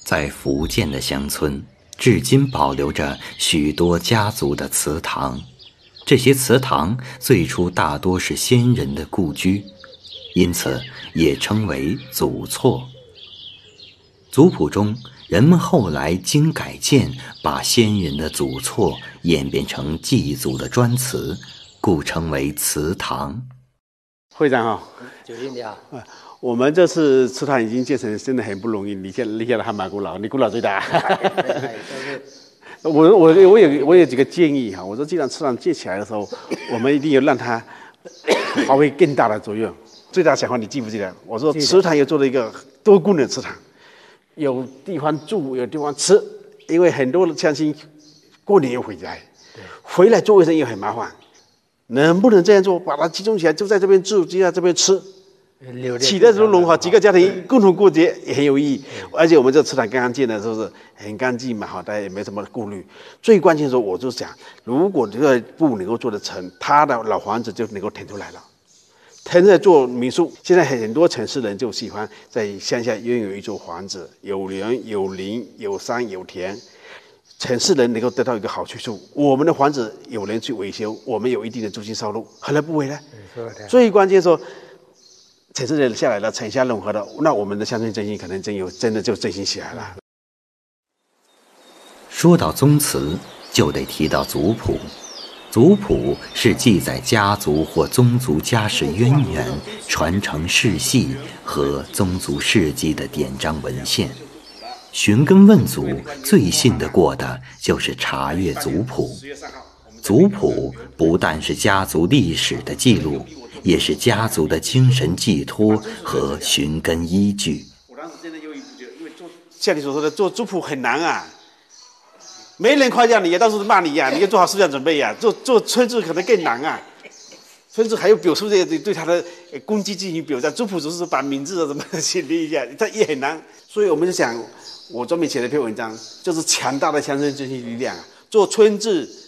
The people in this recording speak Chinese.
在福建的乡村，至今保留着许多家族的祠堂。这些祠堂最初大多是先人的故居，因此也称为祖厝。族谱中，人们后来经改建，把先人的祖厝演变成祭祖的专祠，故称为祠堂。 会长好， 酒店你好。 我们这次祠堂已经建成，真的很不容易。你现在还蛮古老，你古老最大。我有几个建议哈。我说，既然祠堂建起来的时候，我们一定要让它发挥更大的作用。最大想法你记不记得？我说祠堂又做了一个多功能祠堂，有地方住，有地方吃。因为很多的乡亲过年又回家，回来做卫生也很麻烦。能不能这样做？把它集中起来，就在这边住，就在这边吃。起的时候融合几个家庭共同过节也很有意义，而且我们这祠堂刚刚建的时候是很干净嘛，好，大家也没什么顾虑。最关键的时候，我就想，如果这个不能够做得成，他的老房子就能够腾出来了，腾出来做民宿。现在很多城市人就喜欢在乡下拥有一座房子，有人有林有山有田，城市人能够得到一个好去处。我们的房子有人去维修，我们有一定的租金收入，何乐不为呢？最关键说。城市人下来了，城乡融合了，那我们的乡村振兴可能真的就振兴起来了。 说到宗祠，就得提到族谱。族谱是记载家族或宗族家世渊源、传承世系和宗族事迹的典章文献。寻根问祖，最信得过的就是查阅族谱。族谱不但是家族历史的记录，也是家族的精神寄托和寻根依据。 我当时真的有一觉得，因为像你所说的做族谱很难啊，没人夸奖你，也到处骂你呀，你要做好思想准备呀。做村志可能更难啊，村志还有表述这些对他的功绩进行表彰，族谱只是把名字怎么写一下，这也很难。所以我们就想，我专门写了一篇文章，就是强大的乡村振兴力量，做村志。